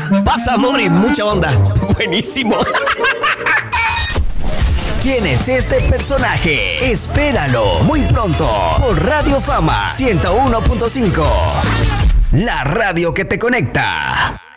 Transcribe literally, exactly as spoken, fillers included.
Paz, amor y mucha onda. Buenísimo. ¿Quién es este personaje? Espéralo muy pronto por Radio Fama ciento uno punto cinco. La radio que te conecta.